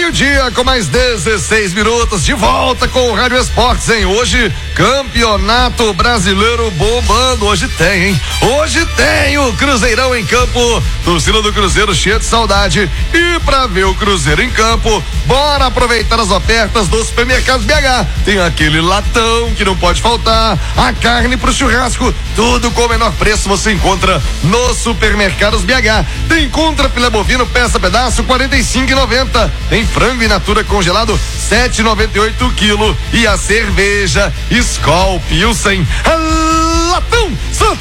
Meio-dia com mais 16 minutos, de volta com o Rádio Esportes, hein? Hoje, Campeonato Brasileiro bombando. Hoje tem, hein? Hoje tem o Cruzeirão em campo. Torcida do Cruzeiro cheia de saudade. E pra ver o Cruzeiro em campo, bora aproveitar as ofertas dos supermercados BH. Tem aquele latão que não pode faltar, a carne pro churrasco, tudo com o menor preço você encontra nos supermercados BH. Tem contra filé bovino, peça pedaço, R$45,90. Tem frango in natura congelado, R$7,98 o quilo. E a cerveja Skol Pilsen, latão,